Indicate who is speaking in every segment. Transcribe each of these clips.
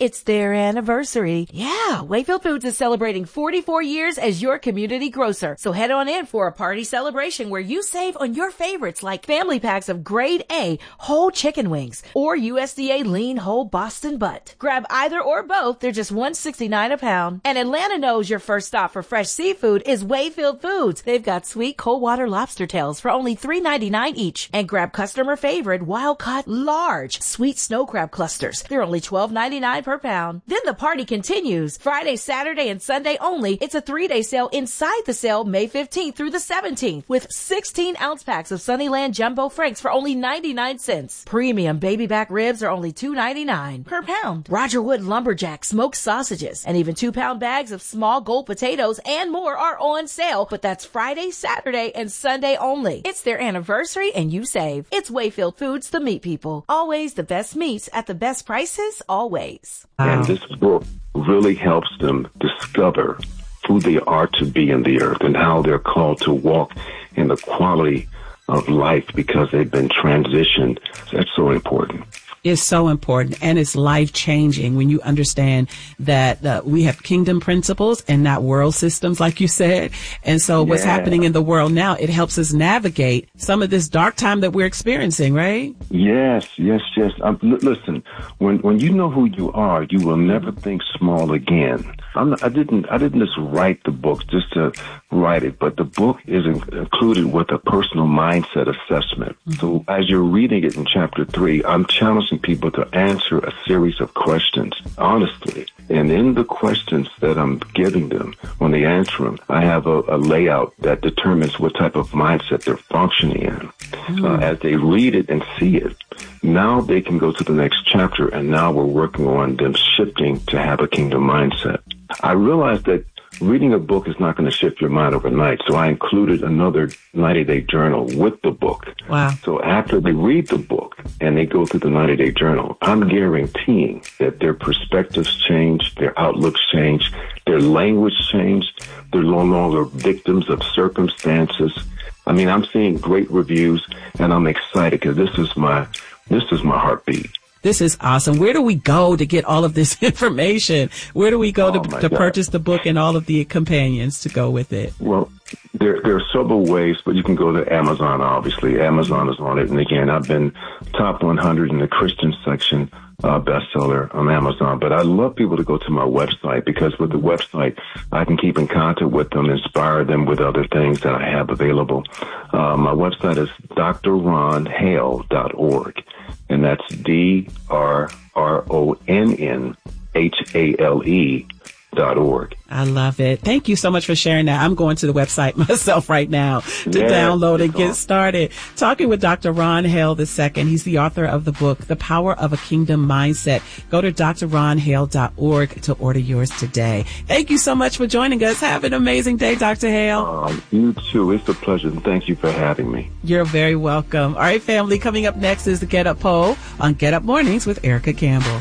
Speaker 1: It's their anniversary. Yeah, Wayfield Foods is celebrating 44 years as your community grocer. So head on in for a party celebration where you save on your favorites like family packs of grade A whole chicken wings or USDA lean whole Boston butt. Grab either or both. They're just $1.69 a pound. And Atlanta knows your first stop for fresh seafood is Wayfield Foods. They've got sweet cold water lobster tails for only $3.99 each. And grab customer favorite wild-caught large sweet snow crab clusters. They're only $12.99 per pound. Then the party continues. Friday, Saturday, and Sunday only. It's a 3-day sale inside the sale May 15th through the 17th with 16-ounce packs of Sunnyland Jumbo Franks for only 99 cents. Premium baby back ribs are only $2.99 per pound. Roger Wood Lumberjack smoked sausages and even 2-pound bags of small gold potatoes and more are on sale. But that's Friday, Saturday, and Sunday only. It's their anniversary and you save. It's Wayfield Foods, the meat people. Always the best meats at the best prices, always.
Speaker 2: And this book really helps them discover who they are to be in the earth and how they're called to walk in the quality of life because they've been transitioned. That's so important.
Speaker 3: Is so important, and it's life-changing when you understand that we have kingdom principles and not world systems, like you said. And so what's happening in the world now, it helps us navigate some of this dark time that we're experiencing, right?
Speaker 2: Yes. Listen, when you know who you are, you will never think small again. I didn't just write the book just to write it, but the book is included with a personal mindset assessment. Mm-hmm. So as you're reading it in chapter 3, I'm challenging people to answer a series of questions honestly. And in the questions that I'm giving them, when they answer them, I have a layout that determines what type of mindset they're functioning in. As they read it and see it, now they can go to the next chapter, and now we're working on them shifting to have a kingdom mindset. I realized that reading a book is not going to shift your mind overnight, so I included another 90-day journal with the book.
Speaker 3: Wow.
Speaker 2: So after they read the book and they go through the 90-day journal, I'm guaranteeing that their perspectives change, their outlooks change, their language change. They're no longer victims of circumstances. I mean, I'm seeing great reviews, and I'm excited because this is my heartbeat.
Speaker 3: This is awesome. Where do we go to get all of this information? Where do we go to purchase the book and all of the companions to go with it?
Speaker 2: Well, there are several ways, but you can go to Amazon, obviously. Amazon is on it. And again, I've been top 100 in the Christian section bestseller on Amazon. But I love people to go to my website because with the website, I can keep in contact with them, inspire them with other things that I have available. My website is drronhale.org. And that's DRRONNHALE.org.
Speaker 3: I love it. Thank you so much for sharing that. I'm going to the website myself right now to download and get started. Talking with Dr. Ron Hale II. He's the author of the book, The Power of a Kingdom Mindset. Go to drronhale.org to order yours today. Thank you so much for joining us. Have an amazing day, Dr. Hale.
Speaker 2: You too. It's a pleasure. And thank you for having me.
Speaker 3: You're very welcome. All right, family. Coming up next is the Get Up Poll on Get Up Mornings with Erica Campbell.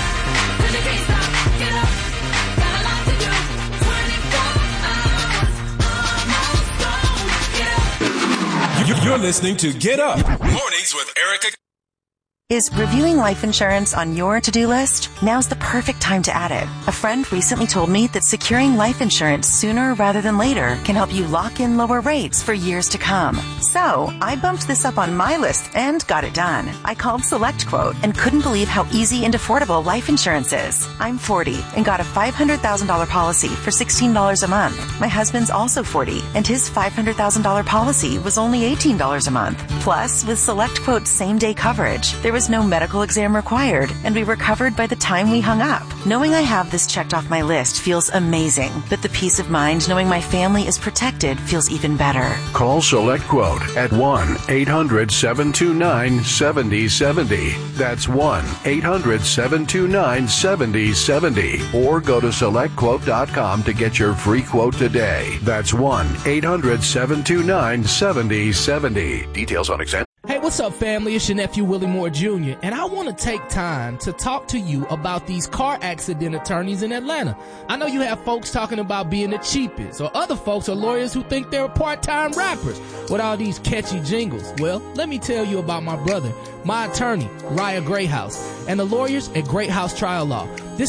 Speaker 4: You're listening to Get Up Mornings with Erica.
Speaker 5: Is reviewing life insurance on your to-do list? Now's the perfect time to add it. A friend recently told me that securing life insurance sooner rather than later can help you lock in lower rates for years to come. So I bumped this up on my list and got it done. I called SelectQuote and couldn't believe how easy and affordable life insurance is. I'm 40 and got a $500,000 policy for $16 a month. My husband's also 40 and his $500,000 policy was only $18 a month. Plus, with SelectQuote's same-day coverage, there was no medical exam required, and we were covered by the time we hung up. Knowing I have this checked off my list feels amazing, but the peace of mind knowing my family is protected feels even better.
Speaker 6: Call SelectQuote at 1-800-729-7070. That's 1-800-729-7070. Or go to SelectQuote.com to get your free quote today. That's 1-800-729-7070. Details on exam.
Speaker 7: Hey, what's up, family? It's your nephew, Willie Moore Jr., and I want to take time to talk to you about these car accident attorneys in Atlanta. I know you have folks talking about being the cheapest, or other folks are lawyers who think they're part-time rappers with all these catchy jingles. Well, let me tell you about my brother, my attorney, Raya Greathouse, and the lawyers at Greathouse Trial Law. This